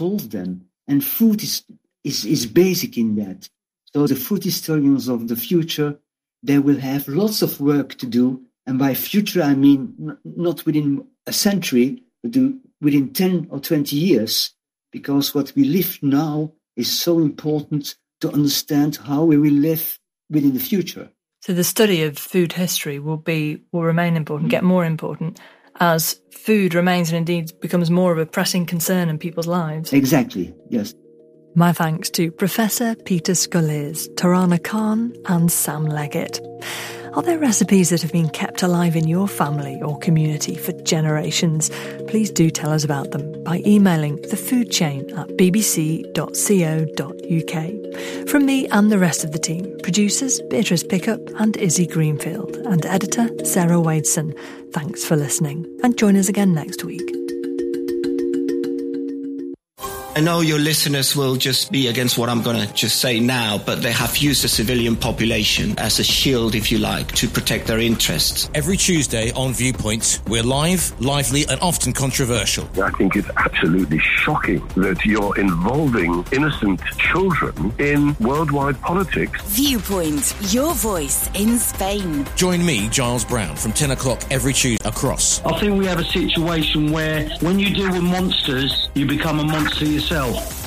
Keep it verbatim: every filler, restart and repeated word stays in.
solve them. And food is, is, is basic in that. So the food historians of the future, they will have lots of work to do. And by future, I mean n- not within a century, but do, within ten or twenty years, because what we live now is so important to understand how we will live within the future. So the study of food history will be will remain important, get more important, as food remains and indeed becomes more of a pressing concern in people's lives. Exactly, yes. My thanks to Professor Peter Scolese, Tarana Khan and Sam Leggett. Are there recipes that have been kept alive in your family or community for generations? Please do tell us about them by emailing the food chain at b b c dot co dot u k. From me and the rest of the team, producers Beatrice Pickup and Izzy Greenfield, and editor Sarah Wadeson, thanks for listening, and join us again next week. I know your listeners will just be against what I'm going to just say now, but they have used the civilian population as a shield, if you like, to protect their interests. Every Tuesday on Viewpoint, we're live, lively and often controversial. I think it's absolutely shocking that you're involving innocent children in worldwide politics. Viewpoint, your voice in Spain. Join me, Giles Brown, from ten o'clock every Tuesday across. I think we have a situation where when you deal with monsters, you become a monster yourself.